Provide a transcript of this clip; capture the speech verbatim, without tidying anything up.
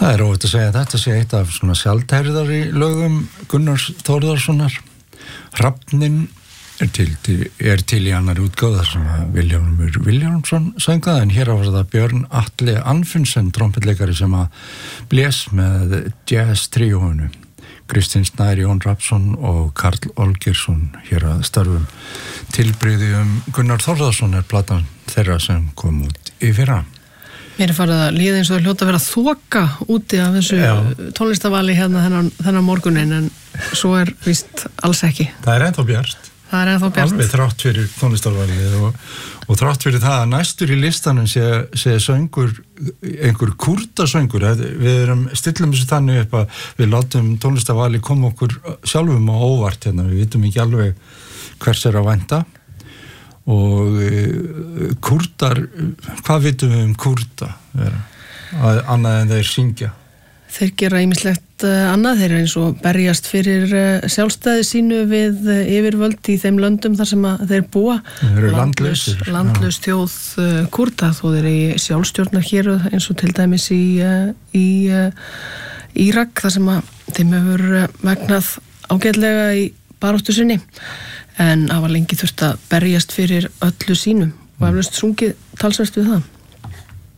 Það er óvægt að segja að þetta sé eitt af svona sjaldhæriðari lögum Gunnars Þórðarssonar. Hrafninn er til, til, er til í annar útgáð þar sem að Vilhjálmur Vilhjálmsson söngað, en hér var það Björn Atli Anfinsen, trompetleikari, sem að blés með jazz tríóinu. Kristinn Snær, Jón Rapsson og Karl Olgeirsson hér að störfum. Tilbrigði um Gunnar Þórðarsson er platan þeirra sem kom út í fyrra. Mér er farið að líða eins og það hljóta að vera þoka úti af þessu Já. tónlistavali hérna þennan, þennan morgunin, en svo er víst alls ekki. Það er ennþá bjart. Það er ennþá bjart. Alveg þrátt fyrir tónlistarvalið og, og þrátt fyrir það að næstur í listanum sé, sé söngur, einhver kúrdasöngur. Við erum stillum þessu þannig upp að við látum tónlistarvalið koma okkur sjálfum á óvart hérna. Við vitum ekki alveg hvers er að vænta. Og uh, kúrdar, hvað vitum við um kúrda annað en þeir syngja? Þeir gera ýmislegt uh, annað, þeir eru eins og berjast fyrir uh, sjálfstæði sínu við uh, yfirvöld í þeim löndum þar sem að þeir búa. Þeir eru landlausir. Landlaus þjóð uh, kúrda, þó þeir eru í sjálfstjórnar hér eins og til dæmis í, uh, í uh, Írak, þar sem að þeim hefur uh, vegnað ágætlega í baráttu sinni. En hafa lengi þurft að berjast fyrir öllu sínum og eflaust sungið talsvert við það.